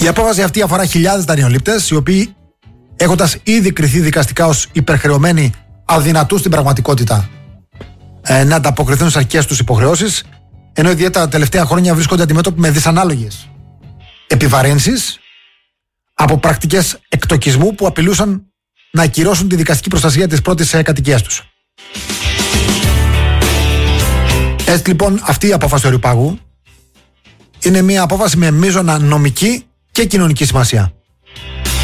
Η απόφαση αυτή αφορά χιλιάδες δανειολήπτες, οι οποίοι, έχοντας ήδη κριθεί δικαστικά ως υπερχρεωμένοι, αδυνατούν στην πραγματικότητα να ανταποκριθούν στις αρχικές τους υποχρεώσεις, ενώ ιδιαίτερα τα τελευταία χρόνια βρίσκονται αντιμέτωποι με δυσανάλογες επιβαρύνσεις από πρακτικές εκτοκισμού που απειλούσαν να ακυρώσουν τη δικαστική προστασία της πρώτης κατοικίας τους. Έτσι λοιπόν, αυτή η απόφαση του Αριοπάγου είναι μια απόφαση με μείζωνα νομική και κοινωνική σημασία.